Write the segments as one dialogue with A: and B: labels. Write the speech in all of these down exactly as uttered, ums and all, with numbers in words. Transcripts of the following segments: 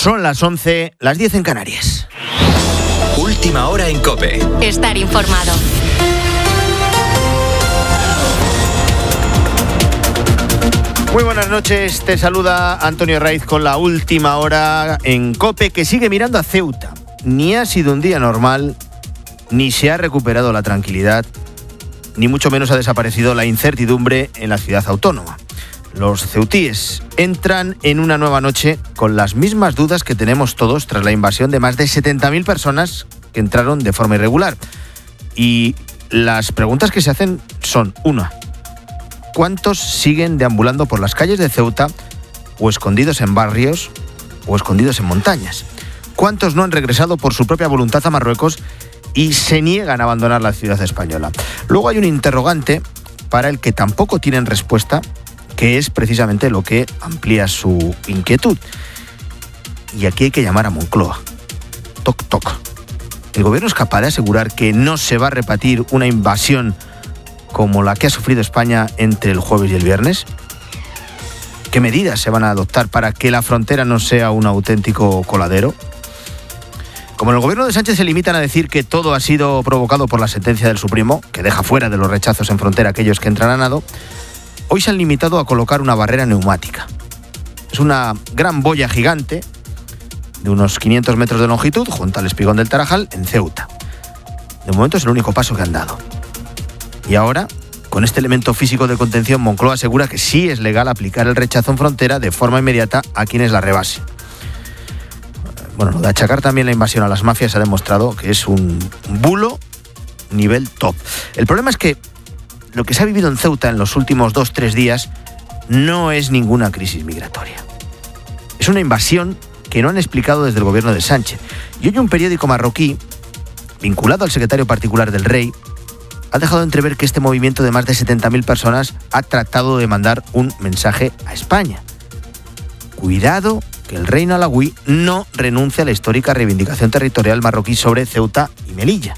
A: Son las once, las diez en Canarias.
B: Última hora en COPE.
C: Estar informado.
A: Muy buenas noches, te saluda Antonio Raiz con la última hora en COPE, que sigue mirando a Ceuta. Ni ha sido un día normal, ni se ha recuperado la tranquilidad, ni mucho menos ha desaparecido la incertidumbre en la ciudad autónoma. Los ceutíes entran en una nueva noche con las mismas dudas que tenemos todos tras la invasión de más de setenta mil personas que entraron de forma irregular. Y las preguntas que se hacen son, una, ¿cuántos siguen deambulando por las calles de Ceuta o escondidos en barrios o escondidos en montañas? ¿Cuántos no han regresado por su propia voluntad a Marruecos y se niegan a abandonar la ciudad española? Luego hay un interrogante para el que tampoco tienen respuesta, que es precisamente lo que amplía su inquietud. Y aquí hay que llamar a Moncloa. Toc, toc. ¿El gobierno es capaz de asegurar que no se va a repetir una invasión como la que ha sufrido España entre el jueves y el viernes? ¿Qué medidas se van a adoptar para que la frontera no sea un auténtico coladero? Como en el gobierno de Sánchez se limitan a decir que todo ha sido provocado por la sentencia del Supremo, que deja fuera de los rechazos en frontera a aquellos que entran a nado, hoy se han limitado a colocar una barrera neumática. Es una gran boya gigante de unos quinientos metros de longitud junto al espigón del Tarajal en Ceuta. De momento es el único paso que han dado. Y ahora, con este elemento físico de contención, Moncloa asegura que sí es legal aplicar el rechazo en frontera de forma inmediata a quienes la rebasen. Bueno, lo de achacar también la invasión a las mafias ha demostrado que es un bulo nivel top. El problema es que lo que se ha vivido en Ceuta en los últimos dos, tres días no es ninguna crisis migratoria. Es una invasión que no han explicado desde el gobierno de Sánchez. Y hoy un periódico marroquí, vinculado al secretario particular del rey, ha dejado entrever que este movimiento de más de setenta mil personas ha tratado de mandar un mensaje a España. Cuidado que el reino alauí no renuncia a la histórica reivindicación territorial marroquí sobre Ceuta y Melilla.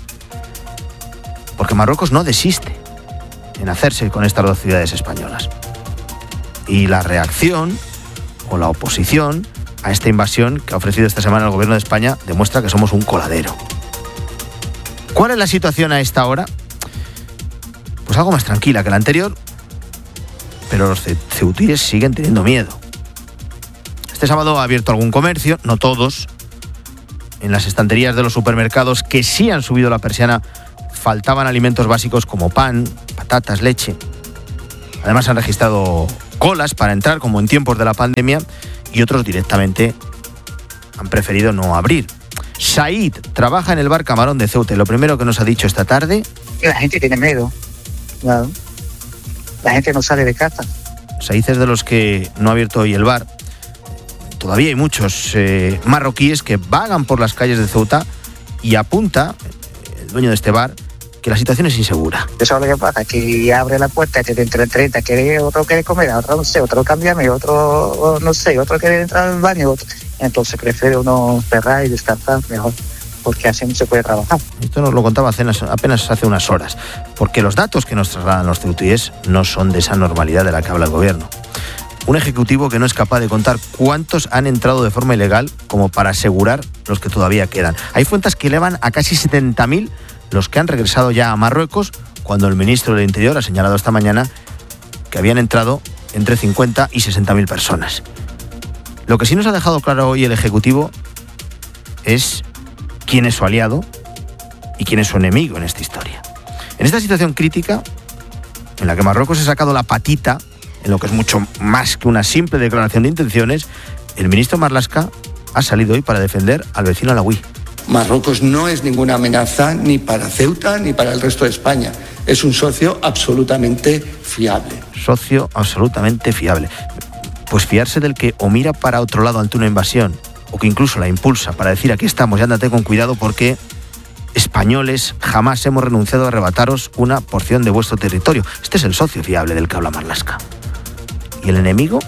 A: Porque Marruecos no desiste en hacerse con estas dos ciudades españolas. Y la reacción o la oposición a esta invasión que ha ofrecido esta semana el gobierno de España demuestra que somos un coladero. ¿Cuál es la situación a esta hora? Pues algo más tranquila que la anterior, pero los ceutíes siguen teniendo miedo. Este sábado ha abierto algún comercio, no todos. En las estanterías de los supermercados que sí han subido la persiana faltaban alimentos básicos como pan, patatas, leche. Además han registrado colas para entrar como en tiempos de la pandemia y otros directamente han preferido no abrir. Said trabaja en el bar Camarón de Ceuta y lo primero que nos ha dicho esta tarde...
D: La gente tiene miedo. Claro. La gente no sale de casa.
A: Said es de los que no ha abierto hoy el bar. Todavía hay muchos eh, marroquíes que vagan por las calles de Ceuta y apunta, el dueño de este bar, que la situación es insegura.
D: Eso es lo que pasa, que abre la puerta, que dentro de treinta quiere, otro quiere comer, otro no sé, otro cámbiame, otro no sé, otro quiere entrar al baño, otro. Entonces prefiere uno cerrar y descansar mejor, porque así no se puede trabajar.
A: Esto nos lo contaba apenas hace unas horas, porque los datos que nos trasladan los ceutíes no son de esa normalidad de la que habla el gobierno. Un ejecutivo que no es capaz de contar cuántos han entrado de forma ilegal como para asegurar los que todavía quedan. Hay fuentes que elevan a casi setenta mil los que han regresado ya a Marruecos, cuando el ministro del Interior ha señalado esta mañana que habían entrado entre cincuenta y sesenta mil personas. Lo que sí nos ha dejado claro hoy el Ejecutivo es quién es su aliado y quién es su enemigo en esta historia. En esta situación crítica, en la que Marruecos ha sacado la patita, en lo que es mucho más que una simple declaración de intenciones, el ministro Marlaska ha salido hoy para defender al vecino alauí.
E: Marruecos no es ninguna amenaza ni para Ceuta ni para el resto de España. Es un socio absolutamente fiable.
A: Socio absolutamente fiable. Pues fiarse del que o mira para otro lado ante una invasión, o que incluso la impulsa para decir aquí estamos y ándate con cuidado porque españoles jamás hemos renunciado a arrebataros una porción de vuestro territorio. Este es el socio fiable del que habla Marlaska. ¿Y el enemigo?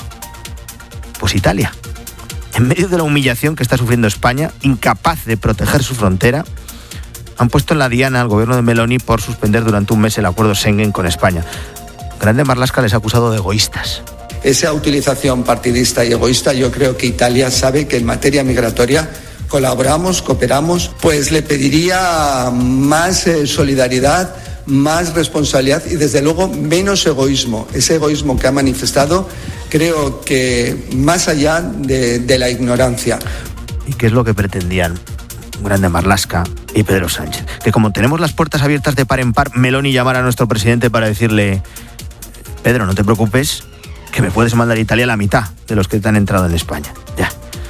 A: Pues Italia. En medio de la humillación que está sufriendo España, incapaz de proteger su frontera, han puesto en la diana al gobierno de Meloni por suspender durante un mes el acuerdo Schengen con España. Grande Marlaska les ha acusado de egoístas.
E: esa utilización partidista y egoísta. Yo creo que Italia sabe que en materia migratoria colaboramos, cooperamos, pues le pediría más eh, solidaridad, más responsabilidad y desde luego menos egoísmo. Ese egoísmo que ha manifestado, creo que más allá de, de la ignorancia.
A: ¿Y qué es lo que pretendían Grande Marlaska y Pedro Sánchez? Que como tenemos las puertas abiertas de par en par, Meloni llamara a nuestro presidente para decirle: Pedro, no te preocupes, que me puedes mandar a Italia la mitad de los que te han entrado en España. Ya.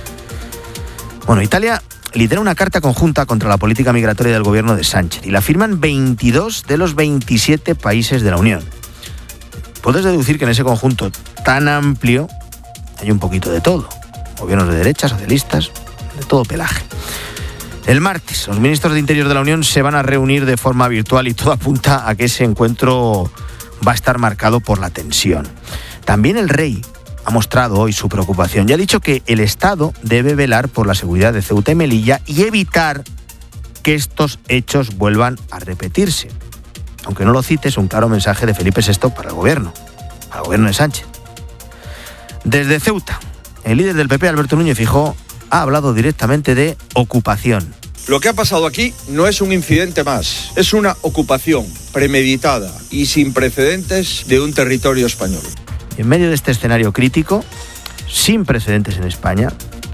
A: Bueno, Italia lidera una carta conjunta contra la política migratoria del gobierno de Sánchez y la firman veintidós de los veintisiete países de la Unión. Puedes deducir que en ese conjunto tan amplio hay un poquito de todo. Gobiernos de derecha, socialistas, de todo pelaje. El martes, los ministros de Interior de la Unión se van a reunir de forma virtual y todo apunta a que ese encuentro va a estar marcado por la tensión. También el rey ha mostrado hoy su preocupación y ha dicho que el Estado debe velar por la seguridad de Ceuta y Melilla y evitar que estos hechos vuelvan a repetirse. Aunque no lo cite, es un claro mensaje de Felipe sexto para el gobierno, para el gobierno de Sánchez. Desde Ceuta, el líder del P P, Alberto Núñez Feijóo, ha hablado directamente de ocupación.
C: Lo que ha pasado aquí no es un incidente más, es una ocupación premeditada y sin precedentes de un territorio español.
A: En medio de este escenario crítico, sin precedentes en España,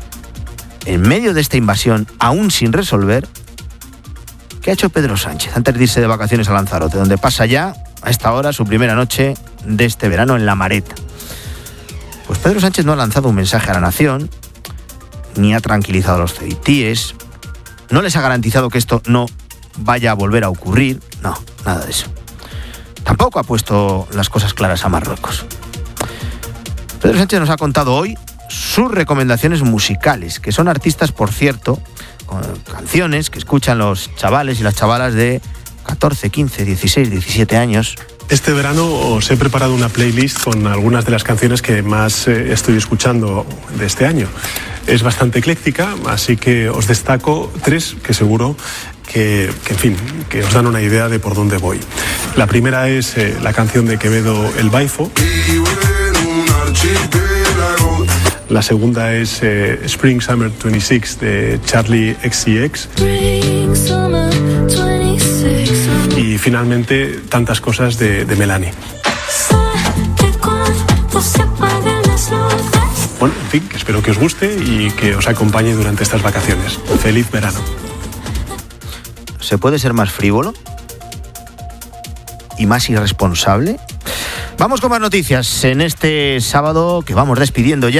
A: en medio de esta invasión aún sin resolver, ¿qué ha hecho Pedro Sánchez antes de irse de vacaciones a Lanzarote, donde pasa ya, a esta hora, su primera noche de este verano en La Mareta? Pues Pedro Sánchez no ha lanzado un mensaje a la nación, ni ha tranquilizado a los ceutíes, no les ha garantizado que esto no vaya a volver a ocurrir, no, nada de eso. Tampoco ha puesto las cosas claras a Marruecos. Pedro Sánchez nos ha contado hoy sus recomendaciones musicales, que son artistas, por cierto, con canciones que escuchan los chavales y las chavalas de catorce, quince, dieciséis, diecisiete años.
F: Este verano os he preparado una playlist con algunas de las canciones que más eh, estoy escuchando de este año. Es bastante ecléctica, así que os destaco tres que seguro que, que en fin, que os dan una idea de por dónde voy. La primera es eh, la canción de Quevedo, El Baifo. La segunda es eh, Spring Summer veintiséis de Charlie X C X. Y finalmente Tantas cosas de, de Melanie. Bueno, en fin, que espero que os guste y que os acompañe durante estas vacaciones. Feliz verano.
A: ¿Se puede ser más frívolo y más irresponsable? Vamos con más noticias en este sábado que vamos despidiendo ya.